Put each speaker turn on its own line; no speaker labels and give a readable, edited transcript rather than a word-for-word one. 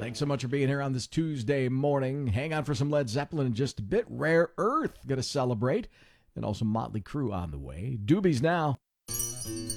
Thanks so much for being here on this Tuesday morning. Hang on for some Led Zeppelin in just a bit. Rare Earth going to celebrate. And also Motley Crue on the way. Doobies now.